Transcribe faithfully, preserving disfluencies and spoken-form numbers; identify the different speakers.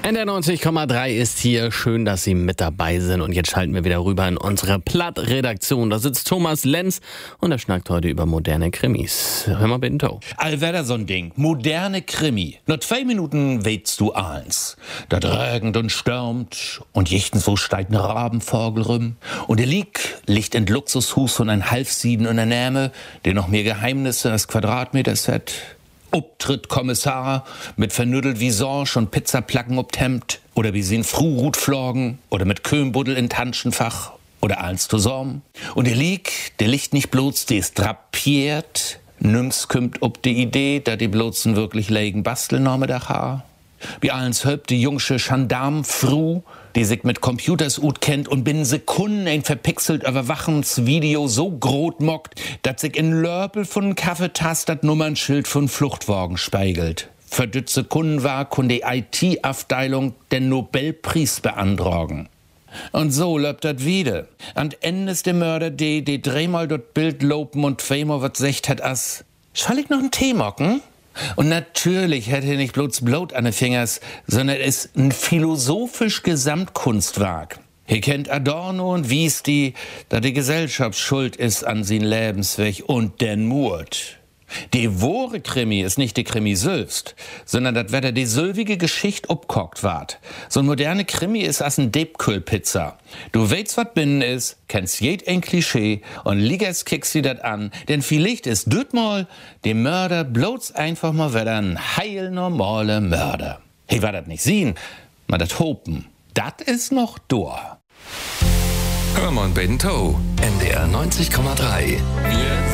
Speaker 1: N D R neunzig Komma drei ist hier. Schön, dass Sie mit dabei sind. Und jetzt schalten wir wieder rüber in unsere Platt-Redaktion. Da sitzt Thomas Lenz und er schnackt heute über moderne Krimis. Hör mal bitte.
Speaker 2: Allwetter so ein Ding. Moderne Krimi. Nur zwei Minuten wehtst du eins. Da regnet und stürmt und jichtens wo steigt ein Rabenvogel rum. Und der Lieg liegt in Luxushus von ein Halbsieden und der Näme, der noch mehr Geheimnisse als Quadratmeters hat. Obtritt Kommissar mit vernüttelt Visage und Pizzaplacken ob Hemd oder wie sie in Fruhut flogen oder mit Köhnbuddel in Tanschenfach oder eins zusammen. Und der Lieg, der liegt nicht bloß, der ist drapiert. Nüms kümmt ob die Idee, da die bloßen wirklich legen Bastelnorme da ha. Wie allens hölp die jungsche Gendarmfru, die sich mit Computers ut kennt und binnen Sekunden ein verpixelt Überwachungsvideo so grot mockt, dat sich in Lörpel von Kaffeetass dat Nummernschild von Fluchtwagen spiegelt. Für düt Sekunden war kun die I T-Abteilung den Nobelpreis beantragen. Und so löpt dat wieder. An Ende ist der Mörder die, die dreimal dort Bild lopen und zweimal wat secht hat as. Soll ich noch einen Tee mocken? Und natürlich hat er nicht bloß Blut an den Fingers, sondern es ist ein philosophisch Gesamtkunstwerk. Ihr kennt Adorno und wies die, dass die Gesellschaft schuld ist an sin Lebensweg und den Mord. Die wahre Krimi ist nicht die Krimi selbst, sondern dat wetter die sülwige Geschichte obkocht ward. So ein moderne Krimi ist as ein Debkühl-Pizza. Du weißt, wat binnen ist, kennst jed ein Klischee und liegers kickst sie dat an, denn vielleicht ist düt mal dem Mörder bloß einfach mal wieder ein heilnormale Mörder. Hey, war dat nicht sehen, mal dat hopen. Dat ist noch da.
Speaker 3: Hör mal Bento, N D R neunzig Komma drei.